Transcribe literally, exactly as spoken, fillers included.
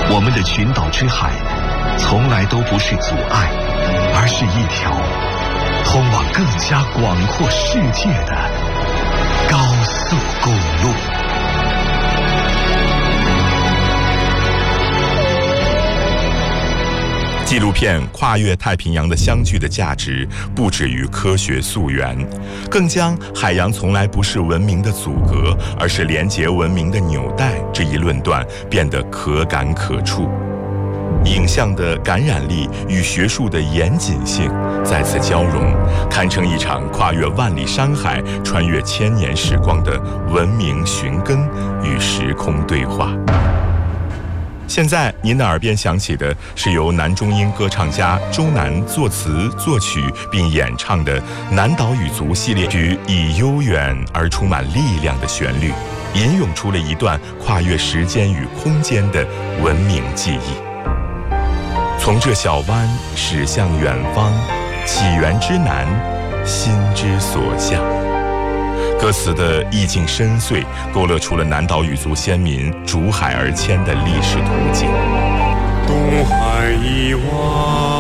我们的群岛之海，从来都不是阻碍，而是一条通往更加广阔世界的高速公路。 纪录片跨越太平洋的相聚的价值不止于科学溯源，更将海洋从来不是文明的阻隔，而是连结文明的纽带这一论断变得可感可触。影像的感染力与学术的严谨性再次交融，堪称一场跨越万里山海、穿越千年时光的文明寻根与时空对话。现在您的耳边响起的是由男中音歌唱家周南作词作曲并演唱的南岛语族系列曲，以悠远而充满力量的旋律，吟咏出了一段跨越时间与空间的文明记忆。从这小湾驶向远方，起源之南，心之所向。歌词的意境深邃，勾勒出了南岛语族先民逐海而迁的历史图景。 东海一望